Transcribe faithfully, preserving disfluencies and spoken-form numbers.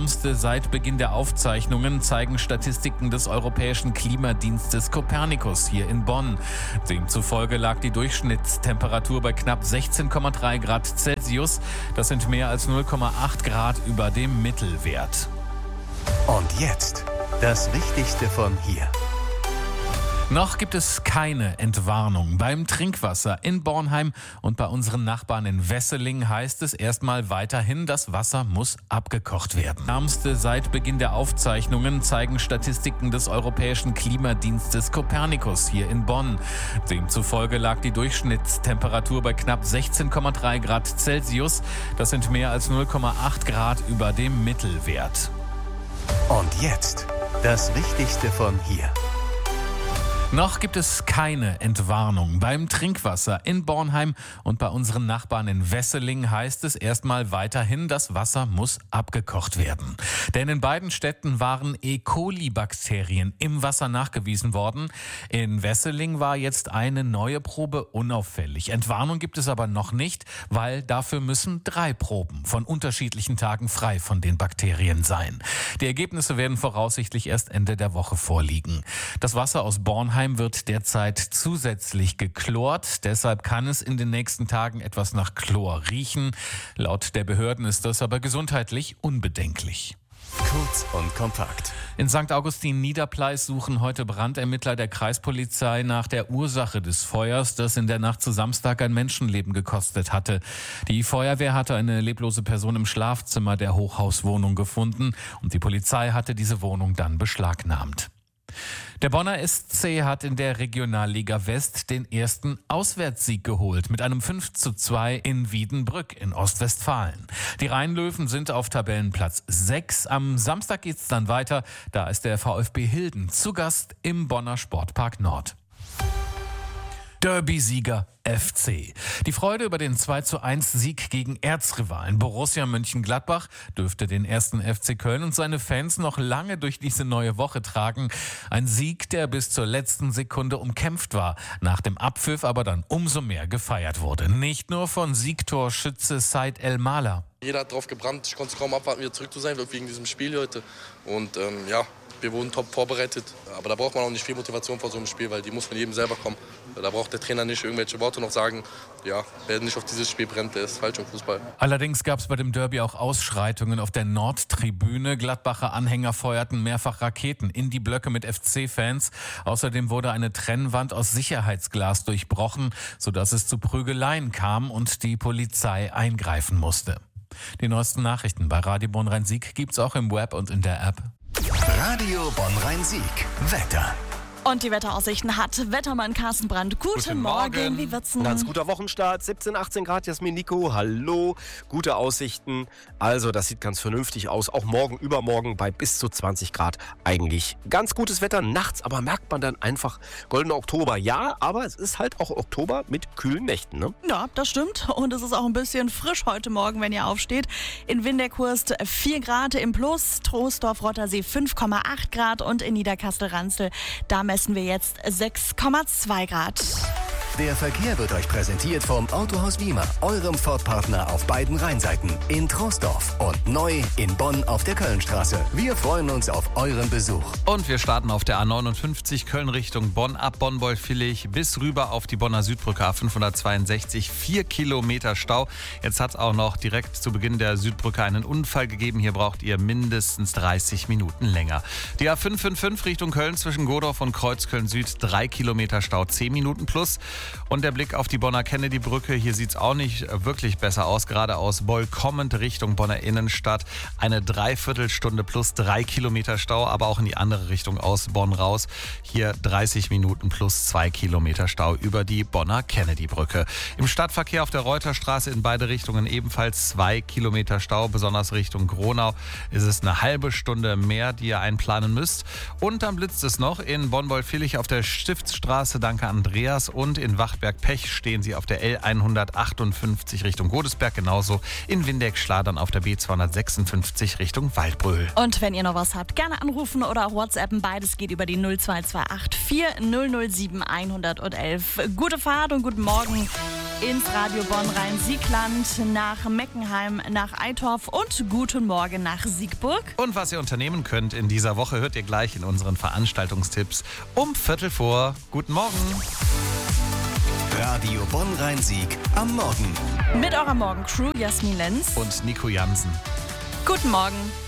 Wärmste seit Beginn der Aufzeichnungen, zeigen Statistiken des Europäischen Klimadienstes Copernicus hier in Bonn. Demzufolge lag die Durchschnittstemperatur bei knapp sechzehn Komma drei Grad Celsius. Das sind mehr als null Komma acht Grad über dem Mittelwert. Und jetzt das Wichtigste von hier. Noch gibt es keine Entwarnung. Beim Trinkwasser in Bornheim und bei unseren Nachbarn in Wesseling heißt es erstmal weiterhin, das Wasser muss abgekocht werden. Wärmste seit Beginn der Aufzeichnungen, zeigen Statistiken des Europäischen Klimadienstes Copernicus hier in Bonn. Demzufolge lag die Durchschnittstemperatur bei knapp sechzehn Komma drei Grad Celsius. Das sind mehr als null Komma acht Grad über dem Mittelwert. Und jetzt das Wichtigste von hier. Noch gibt es keine Entwarnung. Beim Trinkwasser in Bornheim und bei unseren Nachbarn in Wesseling heißt es erstmal weiterhin, das Wasser muss abgekocht werden. Denn in beiden Städten waren E. coli-Bakterien im Wasser nachgewiesen worden. In Wesseling war jetzt eine neue Probe unauffällig. Entwarnung gibt es aber noch nicht, weil dafür müssen drei Proben von unterschiedlichen Tagen frei von den Bakterien sein. Die Ergebnisse werden voraussichtlich erst Ende der Woche vorliegen. Das Wasser aus Bornheim wird derzeit zusätzlich geklort. Deshalb kann es in den nächsten Tagen etwas nach Chlor riechen. Laut der Behörden ist das aber gesundheitlich unbedenklich. Kurz und kompakt. In Sankt Augustin Niederpleis suchen heute Brandermittler der Kreispolizei nach der Ursache des Feuers, das in der Nacht zu Samstag ein Menschenleben gekostet hatte. Die Feuerwehr hatte eine leblose Person im Schlafzimmer der Hochhauswohnung gefunden und die Polizei hatte diese Wohnung dann beschlagnahmt. Der Bonner S C hat in der Regionalliga West den ersten Auswärtssieg geholt mit einem fünf zu zwei in Wiedenbrück in Ostwestfalen. Die Rheinlöwen sind auf Tabellenplatz sechs. Am Samstag geht's dann weiter. Da ist der VfB Hilden zu Gast im Bonner Sportpark Nord. Derby-Sieger F C. Die Freude über den zwei zu eins Sieg gegen Erzrivalen Borussia Mönchengladbach dürfte den ersten F C Köln und seine Fans noch lange durch diese neue Woche tragen. Ein Sieg, der bis zur letzten Sekunde umkämpft war, nach dem Abpfiff aber dann umso mehr gefeiert wurde. Nicht nur von Siegtorschütze Said El-Mala. Jeder hat drauf gebrannt. Ich konnte es kaum abwarten, wieder zurück zu sein, wegen diesem Spiel heute. Und ähm, ja, wir wurden top vorbereitet. Aber da braucht man auch nicht viel Motivation vor so einem Spiel, weil die muss von jedem selber kommen. Da braucht der Trainer nicht irgendwelche Worte noch sagen. Ja, wer nicht auf dieses Spiel brennt, der ist falsch im Fußball. Allerdings gab es bei dem Derby auch Ausschreitungen auf der Nordtribüne. Gladbacher Anhänger feuerten mehrfach Raketen in die Blöcke mit F C-Fans. Außerdem wurde eine Trennwand aus Sicherheitsglas durchbrochen, sodass es zu Prügeleien kam und die Polizei eingreifen musste. Die neuesten Nachrichten bei Radio Bonn-Rhein-Sieg gibt's auch im Web und in der App. Radio Bonn-Rhein-Sieg. Wetter. Und die Wetteraussichten hat Wettermann Carsten Brandt. Guten, Guten Morgen. Morgen. Wie wird's denn? Ganz guter Wochenstart, siebzehn, achtzehn Grad, Jasmin, Nico, hallo, gute Aussichten. Also das sieht ganz vernünftig aus, auch morgen, übermorgen bei bis zu zwanzig Grad eigentlich ganz gutes Wetter. Nachts aber merkt man dann einfach goldener Oktober, ja, aber es ist halt auch Oktober mit kühlen Nächten, ne? Ja, das stimmt. Und es ist auch ein bisschen frisch heute Morgen, wenn ihr aufsteht. In Windeck-Hurst vier Grad im Plus, Troisdorf-Rottersee fünf Komma acht Grad und in Niederkassel-Ranzel, da messen wir jetzt sechs Komma zwei Grad. Der Verkehr wird euch präsentiert vom Autohaus Wiemer, eurem Ford-Partner auf beiden Rheinseiten, in Troisdorf und neu in Bonn auf der Kölnstraße. Wir freuen uns auf euren Besuch. Und wir starten auf der A neunundfünfzig Köln Richtung Bonn, ab Bonn-Wolfvillach bis rüber auf die Bonner Südbrücke A fünfhundertzweiundsechzig, vier Kilometer Stau. Jetzt hat es auch noch direkt zu Beginn der Südbrücke einen Unfall gegeben. Hier braucht ihr mindestens dreißig Minuten länger. Die A fünf fünf fünf Richtung Köln zwischen Godorf und Kreuzköln Süd, drei Kilometer Stau, zehn Minuten plus. Und der Blick auf die Bonner Kennedy-Brücke, hier sieht es auch nicht wirklich besser aus. Gerade aus Boll kommend Richtung Bonner Innenstadt eine Dreiviertelstunde plus drei Kilometer Stau, aber auch in die andere Richtung aus Bonn raus. Hier dreißig Minuten plus zwei Kilometer Stau über die Bonner Kennedy-Brücke. Im Stadtverkehr auf der Reuterstraße in beide Richtungen ebenfalls zwei Kilometer Stau, besonders Richtung Gronau ist es eine halbe Stunde mehr, die ihr einplanen müsst. Und dann blitzt es noch in Bonn-Wolfvillach auf der Stiftsstraße, danke Andreas, und in Wachtberg-Pech stehen sie auf der L hundertachtundfünfzig Richtung Godesberg, genauso in Windeck-Schladern auf der B zweihundertsechsundfünfzig Richtung Waldbröl. Und wenn ihr noch was habt, gerne anrufen oder auch WhatsAppen, beides geht über die null zwei zwei acht vier null null sieben eins null eins. Gute Fahrt und guten Morgen. ins Radio Bonn-Rhein-Siegland, nach Meckenheim, nach Eitorf und guten Morgen nach Siegburg. Und was ihr unternehmen könnt in dieser Woche, hört ihr gleich in unseren Veranstaltungstipps um Viertel vor. Guten Morgen. Radio Bonn-Rhein-Sieg am Morgen. Mit eurer Morgencrew Jasmin Lenz Und Nico Jansen. Guten Morgen.